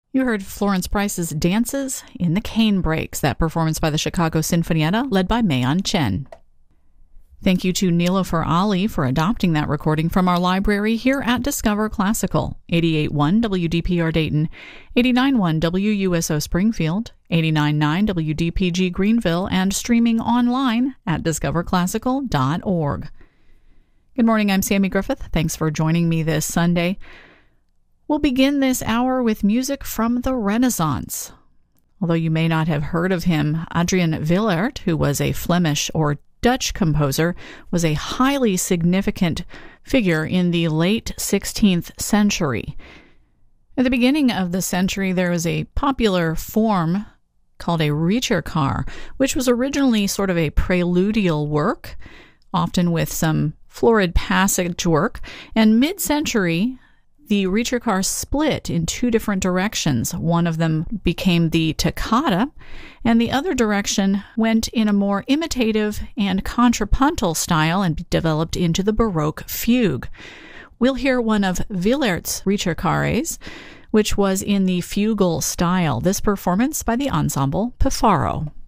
You heard Florence Price's Dances in the Cane Breaks, that performance by the Chicago Sinfonietta, led by Mayon Chen. Thank you to Nilofer Ali for adopting that recording from our library here at Discover Classical. 88.1 WDPR Dayton, 89.1 WUSO Springfield, 89.9 WDPG Greenville, and streaming online at discoverclassical.org. Good morning, I'm Sammy Griffith. Thanks for joining me this Sunday. We'll begin this hour with music from the Renaissance. Although you may not have heard of him, Adrian Willaert, who was a Flemish or Dutch composer, was a highly significant figure in the late 16th century. At the beginning of the century, there was a popular form called a Rijcercar, which was originally sort of a preludial work, often with some florid passage work, and mid-century, the Rijcercar split in two different directions. One of them became the toccata, and the other direction went in a more imitative and contrapuntal style and developed into the Baroque fugue. We'll hear one of Willaert's Rijcercares, which was in the fugal style. This performance by the ensemble Pifaro.